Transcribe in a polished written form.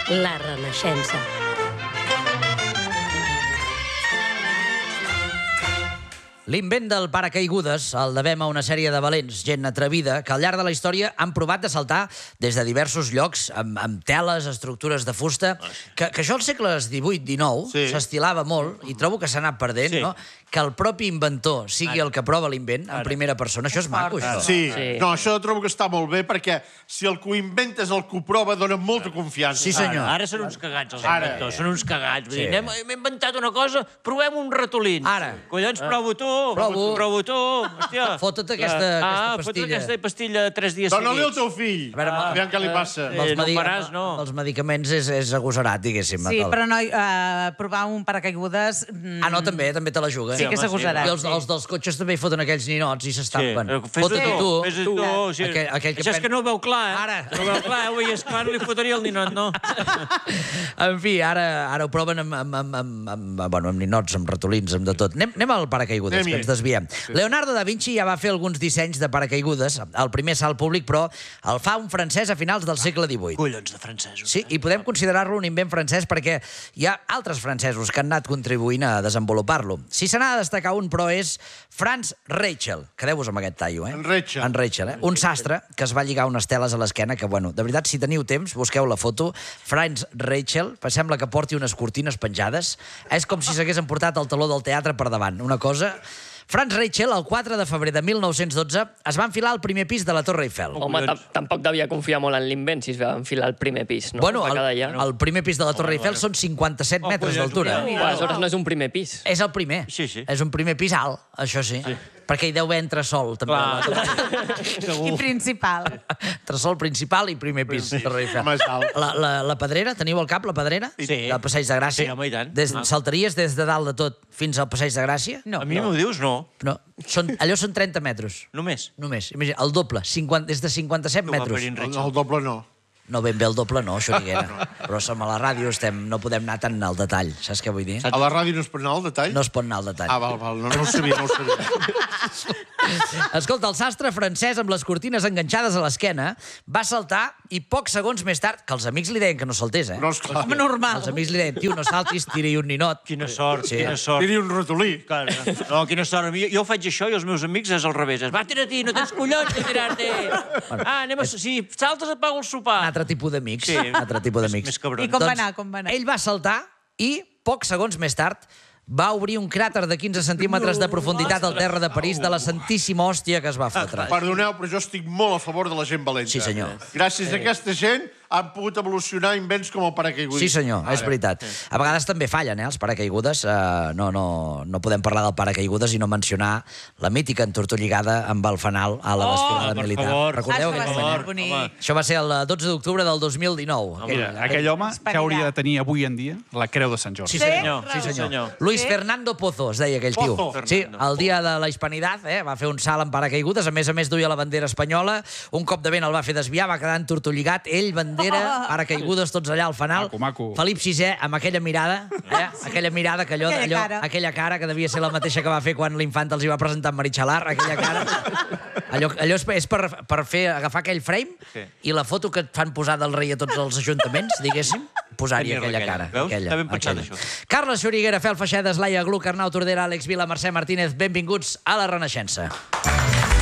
La Renaixença. L'invent del paracaigudes el devem a una sèrie de valents, gent atrevida, que al llarg de la història han provat de saltar des de diversos llocs, amb teles, estructures de fusta, que això als segles XVIII-XIX s'estilava molt, i trobo que s'ha anat perdent, no? Que el propi inventor sigui el que prova l'invent en primera persona. Això és maco, això. Sí, no, això trobo que està molt bé, perquè si el que ho inventa és el que ho prova, dona molta confiança. Sí, senyor. Ara són uns cagats, els inventors, són uns cagats. Vull dir, hem inventat una cosa, provem uns ratolins. Ara. Collons, provo tu. Provo tu. Hòstia. Fota't aquesta pastilla. Fota't aquesta pastilla 3 dies seguits. Dóna-li al teu fill. A veure què li passa. No ho faràs, no. Els medicaments és agosarat, diguéssim. Sí, però no, provar un paracaigudes... Ah, no, també te la juga. Sí que és agosarat. I els dels cotxes també hi foten aquells ninots i s'estampen. Fes-ho tu. Això és que no ho veu clar, eh? Ara. No ho veu clar, ho veies clar, no li fotria el ninot, no. En fi, ara ho proven amb ninots, amb ratolins, amb de tot. Anem al paracaigudes, que ens desviem. Leonardo da Vinci ja va fer alguns dissenys de paracaigudes, el primer salt públic, però el fa un francès a finals del segle XVIII. Collons de francesos. Sí, i podem considerar-lo un invent francès perquè hi ha altres francesos que han anat contribuint a desenvolupar-lo. Si se n'ha de destacar un, però és Franz Reichel. Quedeu-vos amb aquest tallo, eh? En Reichel, eh? Un sastre que es va lligar unes teles a l'esquena que, bueno, de veritat, si teniu temps, busqueu la foto. Franz Reichel, sembla que porti unes cortines penjades. És com si s'hagués emportat el taló del teatre per davant. Una cosa... Franz Reichel, el 4 de febrer de 1912, es va enfilar al primer pis de la Torre Eiffel. Home, tampoc devia confiar molt en l'invent si es va enfilar al primer pis, no? Bueno, el primer pis de la Torre Eiffel són 57 metres d'altura. Aleshores no és un primer pis. És el primer. És un primer pis alt, això sí. Perquè hi deu haver entresol, també. I principal. Entresol principal i primer pis de Torre Eiffel. La Pedrera, teniu al cap la Pedrera? Sí. Del Passeig de Gràcia? Sí, home, i tant. Saltaries des de dalt de tot fins al Passeig de Gràcia? No. A mi m'ho dius, no. No. Allò són 30 metres. Només? Només. Imagina, el doble, des de 57 metres. El doble no. No, ben bé el doble no, Xuriguera. Però som a la ràdio, no podem anar tan al detall. Saps què vull dir? A la ràdio no es pot anar al detall? No es pot anar al detall. Ah, val, no ho sabia, no ho sabia. Escolta, el sastre francès amb les cortines enganxades a l'esquena va saltar i pocs segons més tard, que els amics li deien que no saltés, eh? No, esclar. Home, normal. Els amics li deien, tio, no saltis, tira-hi un ninot. Quina sort, quina sort. Tiri un ratolí. No, quina sort. Jo faig això i els meus amics és al revés. Va, tira-t'hi, no tens collons de tirar-te. Si saltes et pago el sopar. Un altre tipus d'amics. Sí. Un altre tipus d'amics. Més cabrons. I com va anar? Ell va saltar i, pocs segons més tard, va obrir un cràter de 15 centímetres de profunditat al terra de París de la santíssima hòstia que es va fotre. Perdoneu, però jo estic molt a favor de la gent valenta. Sí, senyor. Gràcies a aquesta gent han pogut evolucionar invents com el paracaigudes. Sí, senyor, és veritat. A vegades també fallen, els paracaigudes. No podem parlar del paracaigudes i no mencionar la mítica entortolligada amb el fanal a la desfilada militar. Recordeu aquest moment? Això va ser el 12 d'octubre del 2019. Mira, aquell home que hauria de tenir avui en dia la Creu de Sant Jordi. Sí, senyor. Luis Fernando Pozo, es deia aquell tio. Sí, el dia de la Hispanidad va fer un salt amb paracaigudes, a més duia la bandera espanyola, un cop de vent el va fer desviar, va quedar entortolligat, ell, bandera, paracaigudes, tots allà al fanal. Felip VI, amb aquella mirada, aquella mirada, aquella cara que devia ser la mateixa que va fer quan l'infant els hi va presentar en Meritxalar, aquella cara. Allò és per agafar aquell frame i la foto que et fan posar del rei a tots els ajuntaments, diguéssim, posar-hi aquella cara. Veus? Està ben pensat, això. Carles Xuriguera, Fel Feixedes, Laia Gluck, Arnau Tordera, Àlex Vila, Mercè Martínez, benvinguts a La Renaixença.